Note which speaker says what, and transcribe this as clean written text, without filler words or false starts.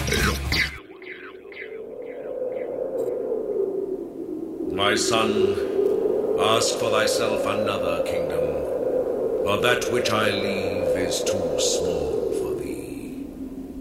Speaker 1: My son, ask for thyself another kingdom, for that which I leave is too small.